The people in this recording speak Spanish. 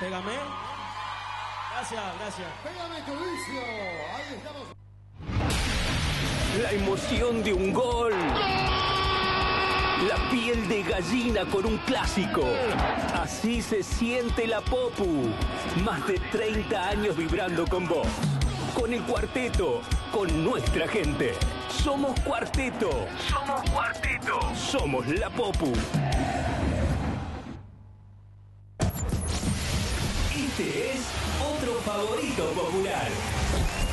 Pégame. Gracias. Pégame tu vicio. Ahí estamos. La emoción de un gol. La piel de gallina con un clásico. Así se siente la Popu. Más de 30 años vibrando con vos. Con el cuarteto. Con nuestra gente. Somos cuarteto. Somos la Popu. Este es otro favorito popular.